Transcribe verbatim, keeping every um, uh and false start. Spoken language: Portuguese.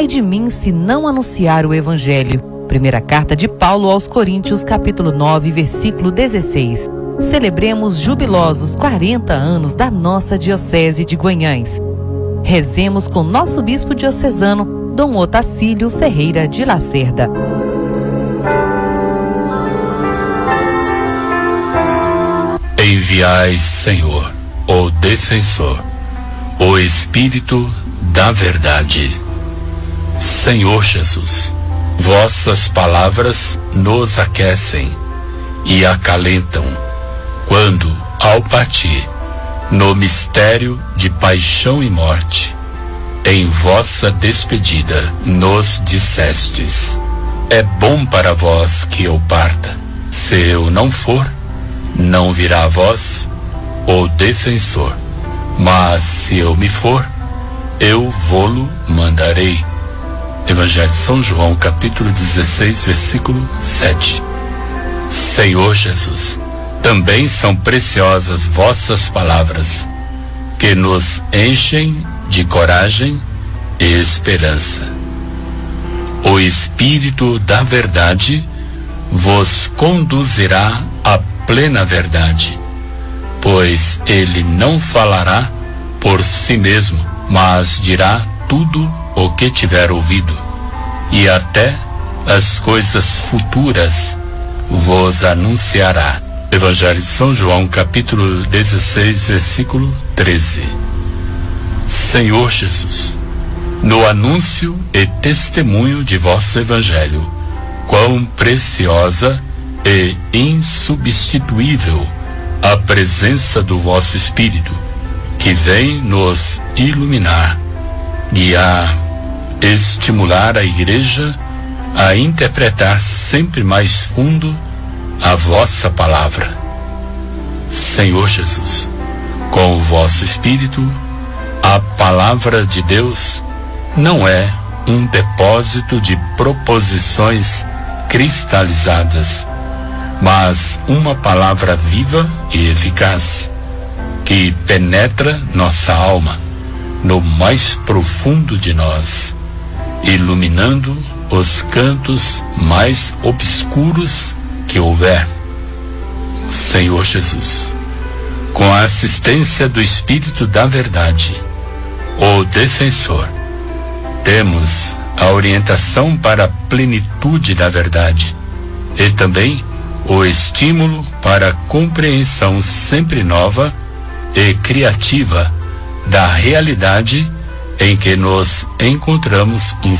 Ai de mim se não anunciar o Evangelho. Primeira carta de Paulo aos Coríntios, capítulo nove, versículo dezesseis. Celebremos jubilosos quarenta anos da nossa Diocese de Guanhães. Rezemos com nosso bispo diocesano, Dom Otacílio Ferreira de Lacerda. Enviai, Senhor, o defensor, o Espírito da verdade. Senhor Jesus, vossas palavras nos aquecem e acalentam quando, ao partir, no mistério de paixão e morte, em vossa despedida nos dissestes: é bom para vós que eu parta. Se eu não for, não virá a vós o defensor, mas se eu me for, eu vô-lo mandarei. Evangelho de São João, capítulo dezesseis, versículo sete. Senhor Jesus, também são preciosas vossas palavras, que nos enchem de coragem e esperança. O Espírito da verdade vos conduzirá à plena verdade, pois ele não falará por si mesmo, mas dirá tudo o que tiver ouvido, e até as coisas futuras vos anunciará. Evangelho de São João, capítulo dezesseis, versículo treze. Senhor Jesus, no anúncio e testemunho de vosso Evangelho, quão preciosa e insubstituível a presença do vosso Espírito, que vem nos iluminar, guiar, estimular a Igreja a interpretar sempre mais fundo a vossa palavra. Senhor Jesus, com o vosso Espírito, a palavra de Deus não é um depósito de proposições cristalizadas, mas uma palavra viva e eficaz, que penetra nossa alma no mais profundo de nós, iluminando os cantos mais obscuros que houver. Senhor Jesus, com a assistência do Espírito da verdade, o defensor, temos a orientação para a plenitude da verdade e também o estímulo para a compreensão sempre nova e criativa da realidade em que nos encontramos